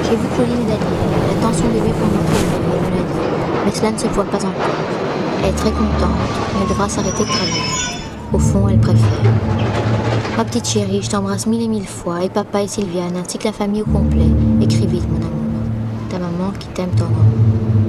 J'ai vu Claudine et Daniel. Elle attend son bébé pour montrer le bébé, elle me l'a dit. Mais cela ne se voit pas encore. Elle est très contente, mais elle devra s'arrêter de travailler. Au fond, elle préfère. Ma petite chérie, je t'embrasse mille et mille fois, et papa et Sylviane, ainsi que la famille au complet. Écris vite, mon amour. Ta maman qui t'aime tendrement.